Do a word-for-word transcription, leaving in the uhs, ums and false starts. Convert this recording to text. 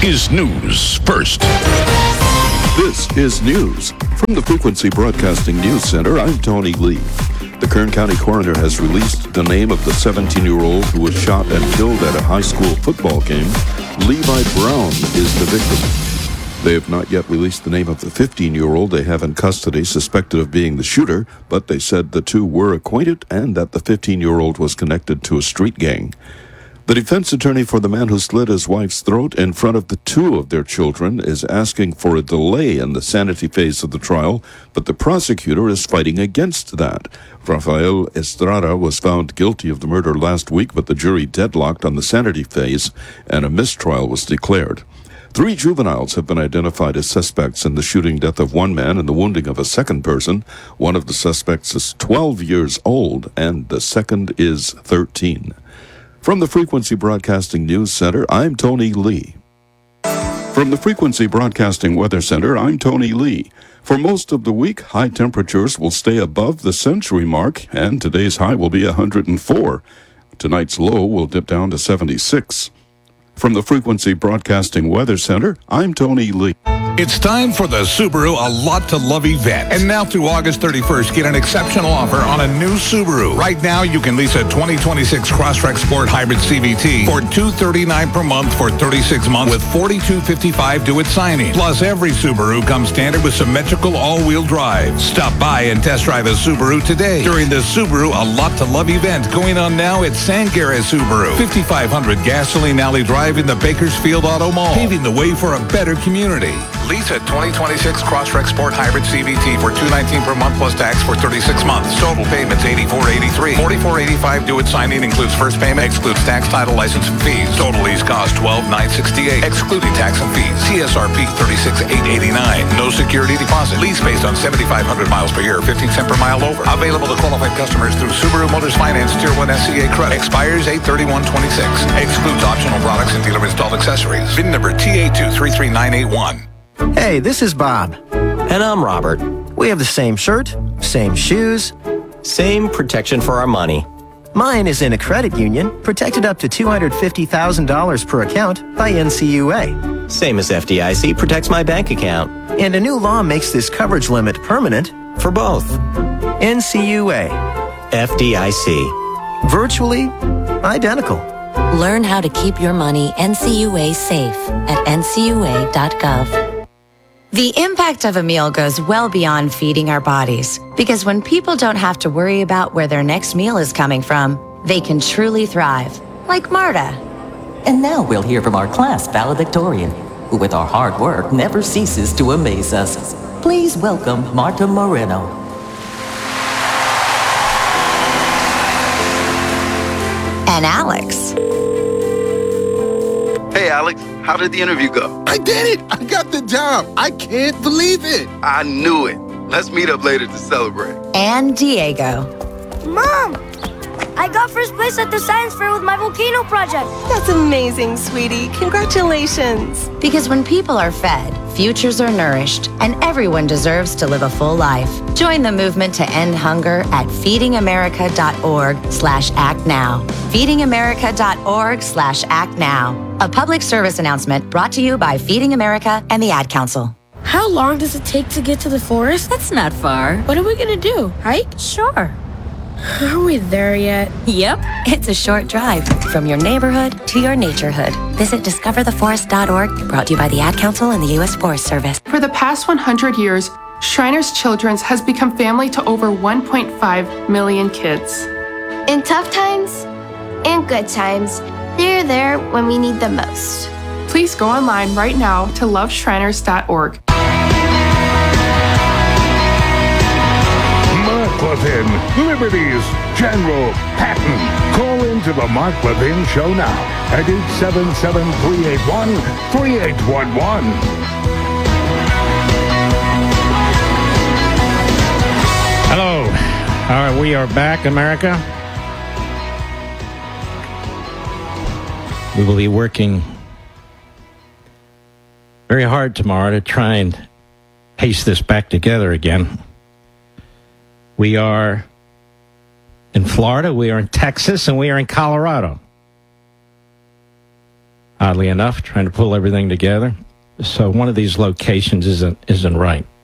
is news first. This is news. From the Frequency Broadcasting News Center, I'm Tony Lee. The Kern County coroner has released the name of the seventeen-year-old who was shot and killed at a high school football game. Levi Brown is the victim. They have not yet released the name of the fifteen-year-old they have in custody, suspected of being the shooter, but they said the two were acquainted and that the fifteen-year-old was connected to a street gang. The defense attorney for the man who slit his wife's throat in front of the two of their children is asking for a delay in the sanity phase of the trial, but the prosecutor is fighting against that. Rafael Estrada was found guilty of the murder last week, but the jury deadlocked on the sanity phase, and a mistrial was declared. Three juveniles have been identified as suspects in the shooting death of one man and the wounding of a second person. One of the suspects is twelve years old, and the second is thirteen. From the Frequency Broadcasting News Center, I'm Tony Lee. From the Frequency Broadcasting Weather Center, I'm Tony Lee. For most of the week, high temperatures will stay above the century mark, and today's high will be one hundred four. Tonight's low will dip down to seventy-six. From the Frequency Broadcasting Weather Center, I'm Tony Lee. It's time for the Subaru A Lot to Love event. And now through August thirty-first, get an exceptional offer on a new Subaru. Right now, you can lease a twenty twenty-six Crosstrek Sport Hybrid C V T for two hundred thirty-nine dollars per month for thirty-six months with forty-two fifty-five due at signing. Plus, every Subaru comes standard with symmetrical all-wheel drive. Stop by and test drive a Subaru today during the Subaru A Lot to Love event going on now at Sangara Subaru, fifty-five hundred Gasoline Alley Drive in the Bakersfield Auto Mall, paving the way for a better community. Lease a twenty twenty-six Crosstrek Sport Hybrid C V T for two hundred nineteen dollars per month plus tax for thirty-six months. Total payments eighty-four eighty-three. forty-four eighty-five due at signing, includes first payment, excludes tax, title, license, and fees. Total lease cost twelve nine sixty-eight, excluding tax and fees. C S R P thirty-six eight eighty-nine. No security deposit. Lease based on seventy-five hundred miles per year, fifteen cents per mile over. Available to qualified customers through Subaru Motors Finance Tier one S C A credit. Expires eight thirty-one twenty-six. Excludes optional products and dealer installed accessories. V I N number T A two three three nine eight one. Hey, this is Bob. And I'm Robert. We have the same shirt, same shoes, same protection for our money. Mine is in a credit union, protected up to two hundred fifty thousand dollars per account by N C U A. Same as F D I C protects my bank account. And a new law makes this coverage limit permanent for both. N C U A. F D I C. Virtually identical. Learn how to keep your money N C U A safe at N C U A dot gov. The impact of a meal goes well beyond feeding our bodies, because when people don't have to worry about where their next meal is coming from, they can truly thrive, like Marta. And now we'll hear from our class valedictorian, who with our hard work never ceases to amaze us. Please welcome Marta Moreno. And Alex. Hey, Alex, how did the interview go? I did it! I got the job! I can't believe it! I knew it. Let's meet up later to celebrate. And Diego. Mom! I got first place at the science fair with my volcano project. That's amazing, sweetie. Congratulations. Because when people are fed, futures are nourished, and everyone deserves to live a full life. Join the movement to end hunger at feeding america dot org slash act now. feeding america dot org slash act now. A public service announcement brought to you by Feeding America and the Ad Council. How long does it take to get to the forest? That's not far. What are we gonna do? Hike? Sure. Are we there yet? Yep. It's a short drive from your neighborhood to your naturehood. Visit discover the forest dot org, brought to you by the Ad Council and the U S Forest Service. For the past one hundred years, Shriners Children's has become family to over one point five million kids. In tough times and good times, they're there when we need them most. Please go online right now to love shriners dot org. Mark Levin, Liberty's General Patton. Call into the Mark Levin Show now at eight seven seven, three eight one, three eight one one. Hello. All right, we are back, America. We will be working very hard tomorrow to try and paste this back together again. We are in Florida, we are in Texas, and we are in Colorado. oddly enough, trying to pull everything together. So one of these locations isn't isn't right.